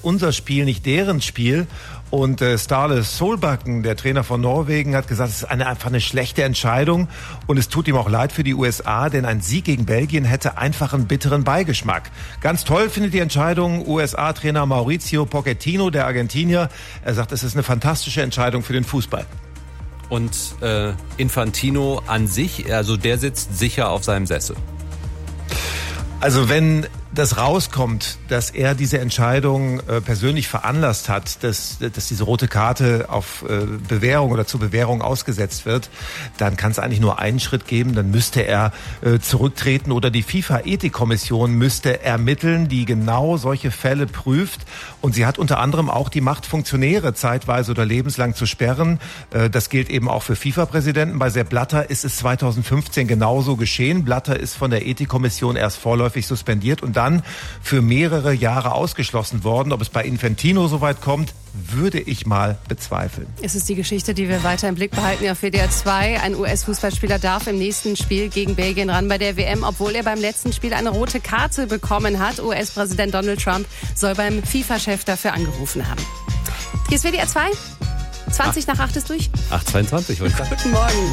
unser Spiel, nicht deren Spiel. Und Ståle Solbakken, der Trainer von Norwegen, hat gesagt, es ist einfach eine schlechte Entscheidung. Und es tut ihm auch leid für die USA, denn ein Sieg gegen Belgien hätte einfach einen bitteren Beigeschmack. Ganz toll findet die Entscheidung USA-Trainer Mauricio Pochettino, der Argentinier. Er sagt, es ist eine fantastische Entscheidung für den Fußball. Und Infantino an sich, also der sitzt sicher auf seinem Sessel. Also wenn das rauskommt, dass er diese Entscheidung persönlich veranlasst hat, dass diese rote Karte auf Bewährung oder zur Bewährung ausgesetzt wird, dann kann es eigentlich nur einen Schritt geben. Dann müsste er zurücktreten oder die FIFA-Ethikkommission müsste ermitteln, die genau solche Fälle prüft. Und sie hat unter anderem auch die Macht, Funktionäre zeitweise oder lebenslang zu sperren. Das gilt eben auch für FIFA-Präsidenten. Bei Sepp Blatter ist es 2015 genauso geschehen. Blatter ist von der Ethikkommission erst vorläufig suspendiert und dann für mehrere Jahre ausgeschlossen worden. Ob es bei Infantino soweit kommt, würde ich mal bezweifeln. Es ist die Geschichte, die wir weiter im Blick behalten auf WDR 2. Ein US-Fußballspieler darf im nächsten Spiel gegen Belgien ran bei der WM, obwohl er beim letzten Spiel eine rote Karte bekommen hat. US-Präsident Donald Trump soll beim FIFA-Chef dafür angerufen haben. Hier ist WDR 2. 20 nach 8 ist durch. 8:22 wollte ich sagen. Guten Morgen.